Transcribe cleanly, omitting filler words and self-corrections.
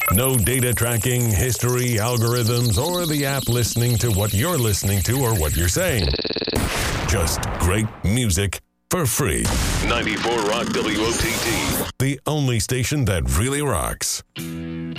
No data tracking, history, algorithms, or the app listening to what you're listening to or what you're saying. Just great music for free. 94 Rock WOTT, the only station that really rocks.